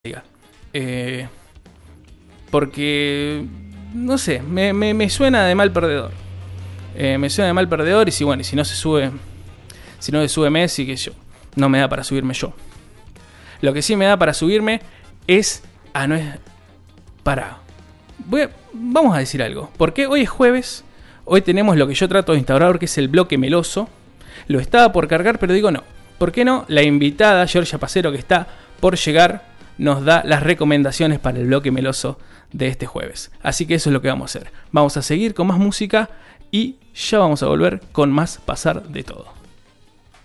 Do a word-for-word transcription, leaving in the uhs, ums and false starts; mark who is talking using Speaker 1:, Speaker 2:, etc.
Speaker 1: diga. Eh, porque, no sé, me, me, me suena de mal perdedor. Eh, me suena de mal perdedor y si, bueno, y si no se sube, si no se sube Messi, que yo, no me da para subirme yo. Lo que sí me da para subirme es... Ah, no es... Para. Voy a, vamos a decir algo. Porque hoy es jueves, hoy tenemos lo que yo trato de instaurar, que es el bloque meloso. Lo estaba por cargar, pero digo no. ¿Por qué no? La invitada, Georgia Pacero, que está por llegar, nos da las recomendaciones para el bloque meloso de este jueves. Así que eso es lo que vamos a hacer. Vamos a seguir con más música y ya vamos a volver con más Pasar de Todo.